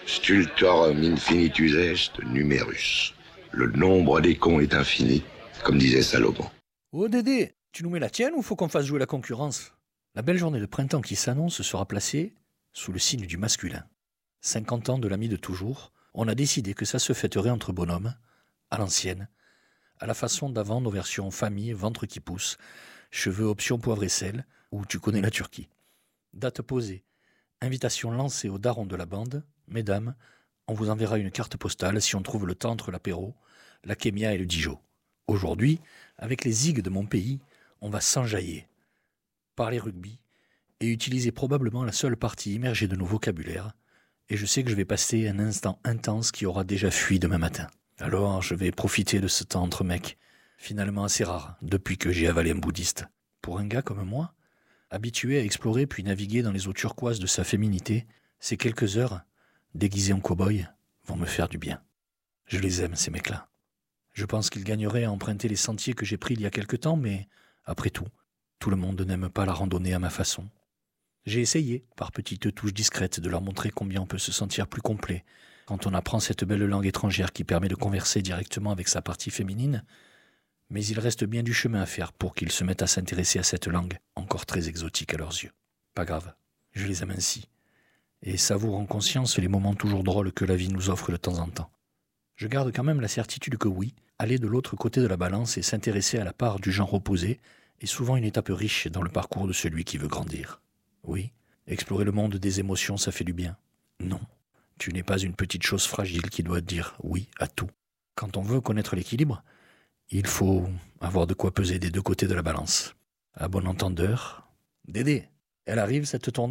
Stultorum infinitus est numerus. Le nombre des cons est infini, comme disait Salomon. Oh Dédé, tu nous mets la tienne ou faut qu'on fasse jouer la concurrence? La belle journée de printemps qui s'annonce sera placée sous le signe du masculin. 50 ans de l'ami de toujours, on a décidé que ça se fêterait entre bonhommes, à l'ancienne, à la façon d'avant nos versions famille, ventre qui pousse, cheveux option poivre et sel, ou tu connais la Turquie. Date posée, invitation lancée aux darons de la bande, mesdames, on vous enverra une carte postale si on trouve le temps entre l'apéro, la kémia et le Dijon. Aujourd'hui, avec les zigues de mon pays, on va s'enjailler, parler rugby et utiliser probablement la seule partie immergée de nos vocabulaires, et je sais que je vais passer un instant intense qui aura déjà fui demain matin. Alors je vais profiter de ce temps entre mecs, finalement assez rare depuis que j'ai avalé un bouddhiste. Pour un gars comme moi, habitué à explorer puis naviguer dans les eaux turquoises de sa féminité, ces quelques heures, déguisés en cow-boy, vont me faire du bien. Je les aime, ces mecs-là. Je pense qu'ils gagneraient à emprunter les sentiers que j'ai pris il y a quelque temps, mais après tout le monde n'aime pas la randonnée à ma façon. J'ai essayé, par petites touches discrètes, de leur montrer combien on peut se sentir plus complet quand on apprend cette belle langue étrangère qui permet de converser directement avec sa partie féminine, mais il reste bien du chemin à faire pour qu'ils se mettent à s'intéresser à cette langue, encore très exotique à leurs yeux. Pas grave, je les aime ainsi, et savoure en conscience les moments toujours drôles que la vie nous offre de temps en temps. Je garde quand même la certitude que oui, aller de l'autre côté de la balance et s'intéresser à la part du genre opposé est souvent une étape riche dans le parcours de celui qui veut grandir. Oui, explorer le monde des émotions, ça fait du bien. Non, tu n'es pas une petite chose fragile qui doit dire oui à tout. Quand on veut connaître l'équilibre, il faut avoir de quoi peser des deux côtés de la balance. À bon entendeur, Dédé, elle arrive cette tournée ?